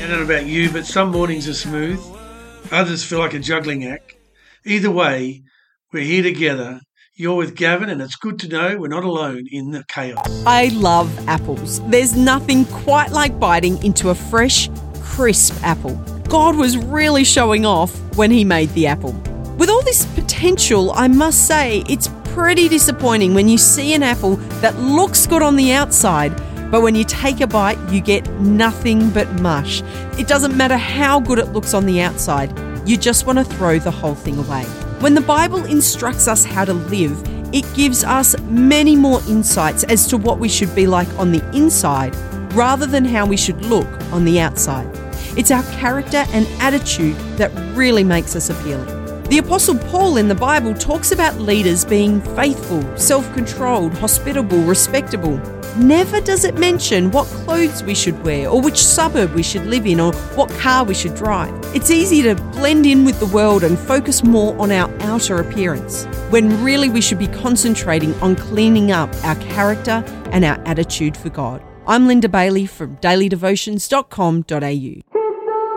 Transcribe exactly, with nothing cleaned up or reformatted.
I don't know about you, but some mornings are smooth. Others feel like a juggling act. Either way, we're here together. You're with Gavin, and it's good to know we're not alone in the chaos. I love apples. There's nothing quite like biting into a fresh, crisp apple. God was really showing off when he made the apple. With all this potential, I must say, it's pretty disappointing when you see an apple that looks good on the outside, but when you take a bite, you get nothing but mush. It doesn't matter how good it looks on the outside, you just want to throw the whole thing away. When the Bible instructs us how to live, it gives us many more insights as to what we should be like on the inside, rather than how we should look on the outside. It's our character and attitude that really makes us appealing. The Apostle Paul in the Bible talks about leaders being faithful, self-controlled, hospitable, respectable. Never does it mention what clothes we should wear or which suburb we should live in or what car we should drive. It's easy to blend in with the world and focus more on our outer appearance, when really we should be concentrating on cleaning up our character and our attitude for God. I'm Linda Bailey from daily devotions dot com dot a u.